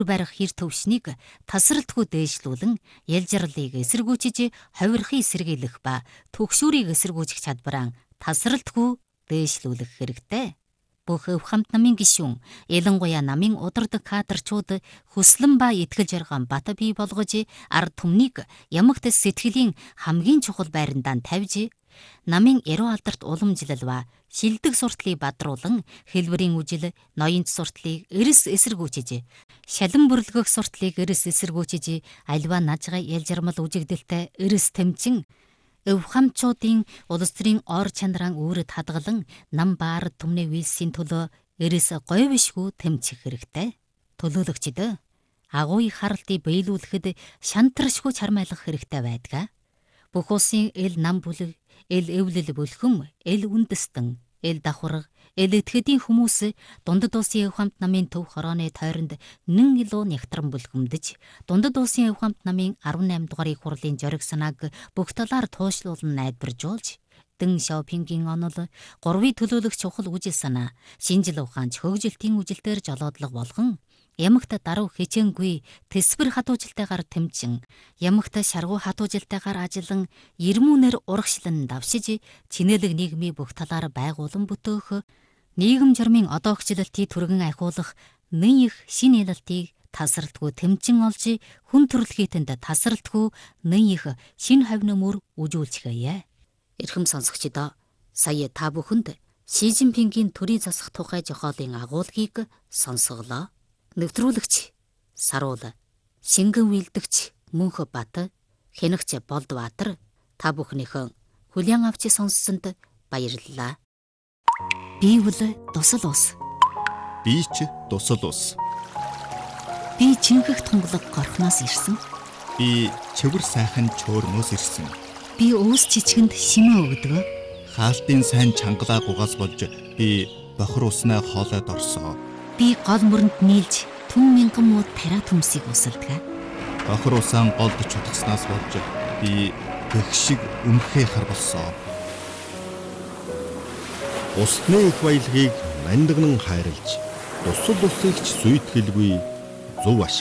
барих хэр төвшнийг тасралтгүй дээшлүүлэн ялжралыг эсэргүүцэж ховирхыг сэргийлэх ба түгшүүрийг эсэргүүцэх чадвараа тасралтгүй дээшлүүлэх хэрэгтэй. Бүх өв хамт намын гишүүн, ялангуяа намын удирдаг кадрчууд хүслэн ба итгэл жарган бата бий болгож ард түмнийг ямагт сэтгэлийн хамгийн чухал байрандаа тавьж намын эрүү алдарт уламжлал ба шилдэг сурталыг бадруулан хэлбэрийн үжил, ноёнц сурталыг эрс эсэргүүцэж, шалан бүрлгөх сурталыг эрс эсэргүүцэж, альва нажгай ялжармал үжигдэлтэй эрс тэмцэн өв хамтчуудын улс төрийн ор чанараа үүрэд хадгалан нам баар түмний вилсийн төлөө эрс говьшгүй тэмцэх хэрэгтэй. Төлөөлөгчд агууй харалтыг биелүүлэхэд шантаршгүй чармайлах хэрэгтэй байдаг. Бүх улсын эл нам бүлэг, эл эвлэл бүлхэм, эл үндэстэн, эл давхарга, эл итгэдийн хүмүүс дундад улсын өв хамт намын төв хорооны тойронд нэн илүү нягтран бүлхэмдэж, дундад улсын өв хамт намын 18 дугаарыг хурлын зориг санааг бүх талаар туушлуулан найдваржуулж, Дэн Шаопингийн онол, 3-ийн төлөөлөх чухал үжил санаа, шинжил ухаанч хөгжилтийн үжилтээр жолоодлого болгон ямагт даруй хичээнгүй тэсвэр хатуужилтайгаар тэмцэн, ямагт шаргуу хатуужилтайгаар ажиллан ирмүүнээр урагшлан давшиж, чинэлэг нийгмийн бүх талаар байгуулан бүтөөх, нийгэм журмын одоогчлалтыг түргэн ахиулах нэн их шин ялалтыг тасралтгүй тэмцэн олж, хүн төрөлхийтэнд тасралтгүй нэн их шин хавнамөр үжүүлчихье. Эрхэм сонсогчдоо, сая та бүхэнд Ши Цзиньпингийн төрийн засах тухай зохиолын агуулгыг сонсголоо. Нэвтрүүлэгч Саруул, шингэн үйлдэгч Мөнх Бат, хянагч Болдбаатар та бүхнийхэн хүлээн авч сонссонд баярлалаа. Би бол тусал ус. Би ч тусал ус. Би чингэх тунгалаг горхноос ирсэн. Би чивэр сайхан чөөрнөөс ирсэн. Би өөс чичгэнд шимээ өгдөг. Хаалтын сайн чангалаа гугаас болж би бохор уснаа хоолойд орсоо. Би гол мөрөнд нийлж түн мянган муу тариа төмсийг усалдаг. Бохор усаан голд чутгаснаас болж би гэх шиг өмхөө харгалсоо. Усны их баялагийг мандагнан хайрлж, тусал усыг ч зүйтгэлгүй зөв ашиг